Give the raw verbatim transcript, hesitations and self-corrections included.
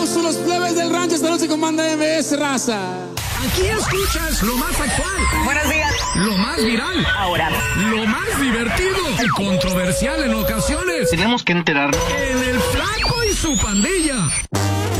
Los plebes del rancho, esta noche comanda M S, raza. Aquí escuchas lo más actual. Buenos días. Lo más viral. Ahora. Lo más divertido y controversial en ocasiones. Tenemos que enterarnos. En el Flaco y su pandilla.